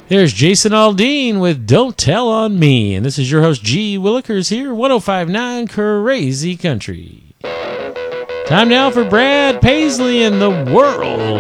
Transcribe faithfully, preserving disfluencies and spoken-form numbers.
There's Jason Aldean with Don't Tell on Me. And this is your host, G. Willikers here, one oh five point nine Crazy Country. Time now for Brad Paisley and the World